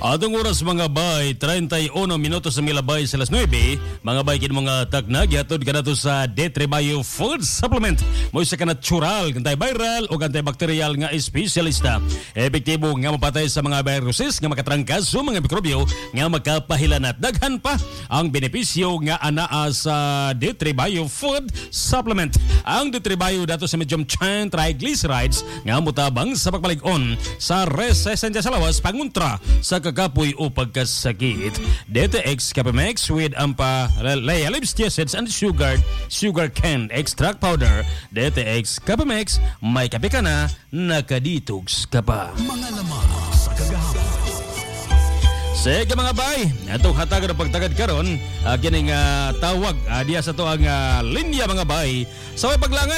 Atong oras mga bay, 31 minutos sa milabay sa las 9. Mga bay, kin mga taknag, yatod ka na to sa D3 Food Supplement. Mo isa ka natural, antiviral o antibacterial nga espesyalista. Epektibo nga mapatay sa mga viruses nga makatrangkas sa mga mikrobyo nga makapahilan at daghan pa ang benepisyo nga anaa sa D3 Food Supplement. Ang D3 dato sa medium chain triglycerides nga mutabang sa pagpalig-on sa resistensya sa lawas panguntra sa kakapoy o pagkasakit. DTX Capamex with ampa lips acids and sugar cane extract powder. DTX Capamex, may kape ka na, nakadetox ka pa. Mga laman sa kagahapon. Sige mga bay, itong hatagan ng pagtagad karon, kining tawag diya sa to ang linya mga bay. Sa may paglangay